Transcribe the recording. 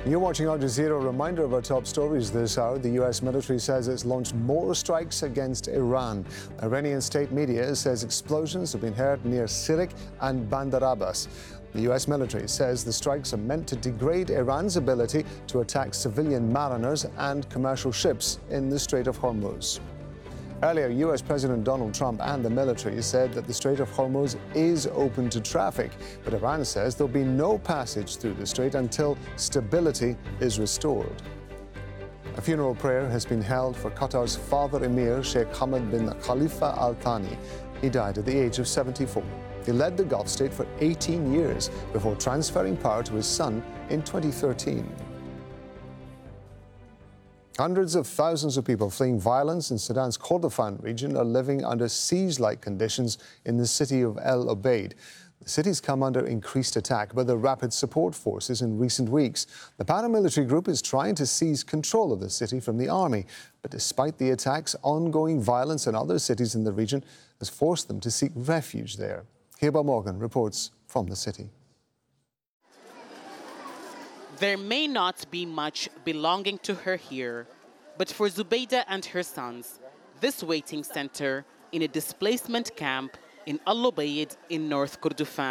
You're watching Al Jazeera. A reminder of our top stories this hour. The U.S. military says it's launched more strikes against Iran. Iranian state media says explosions have been heard near Sirik and Bandar Abbas. The U.S. military says the strikes are meant to degrade Iran's ability to attack civilian mariners and commercial ships in the Strait of Hormuz. Earlier, U.S. President Donald Trump and the military said that the Strait of Hormuz is open to traffic, but Iran says there'll be no passage through the strait until stability is restored. A funeral prayer has been held for Qatar's father emir, Sheikh Hamad bin Khalifa Al Thani. He died at the age of 74. He led the Gulf state for 18 years before transferring power to his son in 2013. Hundreds of thousands of people fleeing violence in Sudan's Kordofan region are living under siege-like conditions in the city of El Obeid. The city's come under increased attack by the Rapid Support Forces in recent weeks. The paramilitary group is trying to seize control of the city from the army. But despite the attacks, ongoing violence in other cities in the region has forced them to seek refuge there. Hiba Morgan reports from the city. There may not be much belonging to her here, but for Zubaydah and her sons, this waiting center in a displacement camp in Al Obeid in North Kordofan